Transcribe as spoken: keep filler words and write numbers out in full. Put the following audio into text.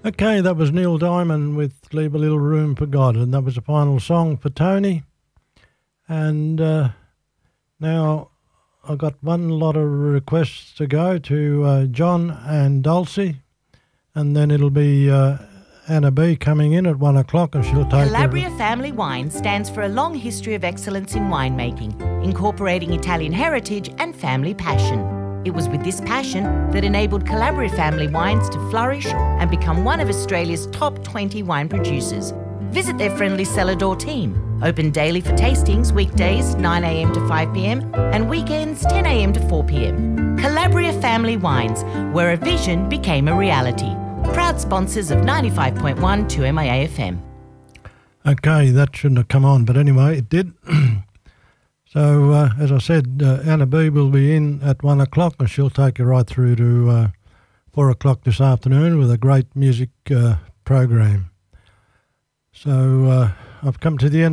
Okay, that was Neil Diamond with Leave a Little Room for God, and that was the final song for Tony. And uh, now I've got one lot of requests to go to uh, John and Dulcie, and then it'll be uh, Anna B coming in at one o'clock, and she'll take Calabria over. Family Wine stands for a long history of excellence in winemaking, incorporating Italian heritage and family passion. It was with this passion that enabled Calabria Family Wines to flourish and become one of Australia's top twenty wine producers. Visit their friendly cellar door team, open daily for tastings, weekdays nine a m to five p m and weekends ten a m to four p m. Calabria Family Wines, where a vision became a reality. Proud sponsors of ninety-five point one two M I A F M. Okay, that shouldn't have come on, but anyway, it did. So, uh, as I said, uh, Anna B will be in at one o'clock, and she'll take you right through to uh, four o'clock this afternoon with a great music uh, program. So, uh, I've come to the end